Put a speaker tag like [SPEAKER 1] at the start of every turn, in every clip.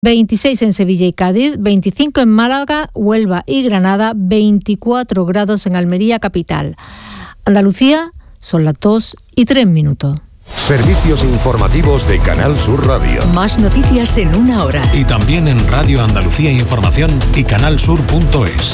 [SPEAKER 1] 26 en Sevilla y Cádiz, 25 en Málaga, Huelva y Granada, 24 grados en Almería capital. Andalucía, son las 2:03.
[SPEAKER 2] Servicios informativos de Canal Sur Radio.
[SPEAKER 3] Más noticias en una hora.
[SPEAKER 4] Y también en Radio Andalucía Información y canalsur.es.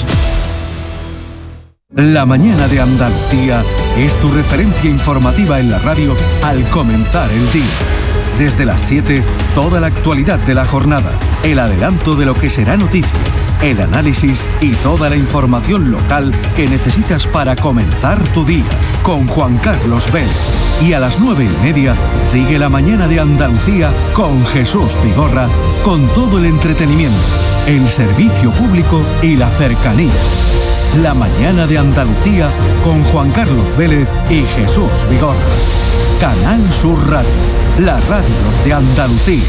[SPEAKER 5] La mañana de Andalucía es tu referencia informativa en la radio al comenzar el día. Desde las 7, toda la actualidad de la jornada, el adelanto de lo que será noticia, el análisis y toda la información local que necesitas para comenzar tu día, con Juan Carlos Vélez. Y a las 9:30 sigue la mañana de Andalucía con Jesús Vigorra, con todo el entretenimiento, el servicio público y la cercanía. La mañana de Andalucía con Juan Carlos Vélez y Jesús Vigorra. Canal Sur Radio, la radio de Andalucía.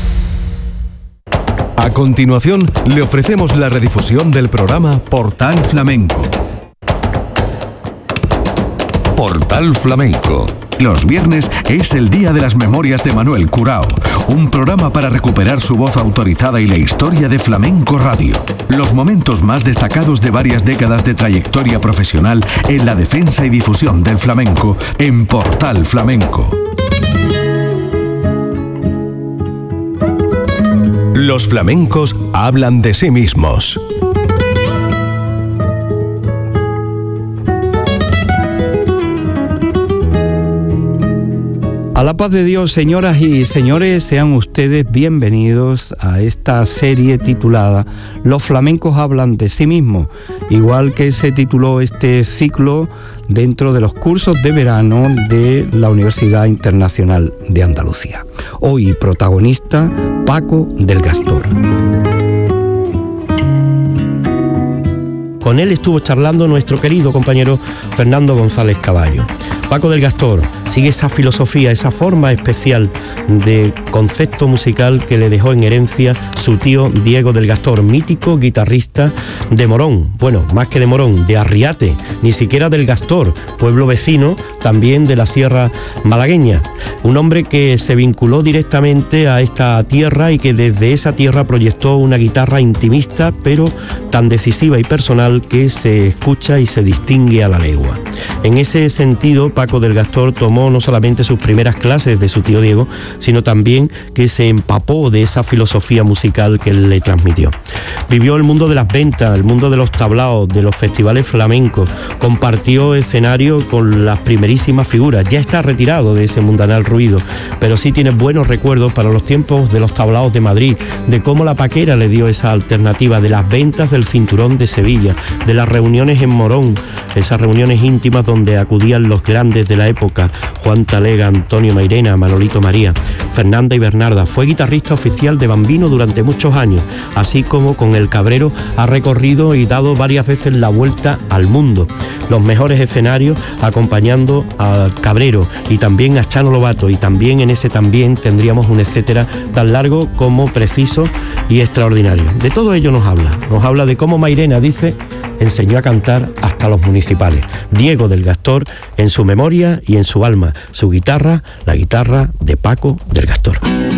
[SPEAKER 2] A continuación, le ofrecemos la redifusión del programa Portal Flamenco. Portal Flamenco.
[SPEAKER 5] Los viernes es el día de las memorias de Manuel Curao, un programa para recuperar su voz autorizada y la historia de Flamenco Radio. Los momentos más destacados de varias décadas de trayectoria profesional en la defensa y difusión del flamenco en Portal Flamenco.
[SPEAKER 2] Los flamencos hablan de sí mismos.
[SPEAKER 6] A la paz de Dios, señoras y señores, sean ustedes bienvenidos a esta serie titulada Los flamencos hablan de sí mismos, igual que se tituló este ciclo dentro de los cursos de verano de la Universidad Internacional de Andalucía. Hoy protagonista Paco del Gastor.
[SPEAKER 7] Con él estuvo charlando nuestro querido compañero Fernando González Caballo. Paco del Gastor sigue esa filosofía, esa forma especial de concepto musical que le dejó en herencia su tío Diego del Gastor, mítico guitarrista de Morón, bueno, más que de Morón, de Arriate, ni siquiera del Gastor, pueblo vecino también de la Sierra Malagueña. Un hombre que se vinculó directamente a esta tierra y que desde esa tierra proyectó una guitarra intimista, pero tan decisiva y personal que se escucha y se distingue a la legua. En ese sentido, Paco del Gastor tomó no solamente sus primeras clases de su tío Diego, sino también que se empapó de esa filosofía musical que él le transmitió. Vivió el mundo de las ventas, el mundo de los tablaos, de los festivales flamencos, compartió escenario con las primerísimas figuras. Ya está retirado de ese mundanal ruido, pero sí tiene buenos recuerdos para los tiempos de los tablaos de Madrid, de cómo la Paquera le dio esa alternativa, de las ventas del Cinturón de Sevilla, de las reuniones en Morón, esas reuniones íntimas donde acudían los grandes de la época, Juan Talega, Antonio Mairena, Manolito María, Fernanda y Bernarda. Fue guitarrista oficial de Bambino durante muchos años, así como con el Cabrero ha recorrido y dado varias veces la vuelta al mundo. Los mejores escenarios acompañando a Cabrero y también a Chano Lobato, y también en ese también tendríamos un etcétera tan largo como preciso y extraordinario. De todo ello nos habla de cómo Mairena, dice, enseñó a cantar hasta los municipales. Diego del Gastor en su memoria y en su alma, su guitarra, la guitarra de Paco del Gastor.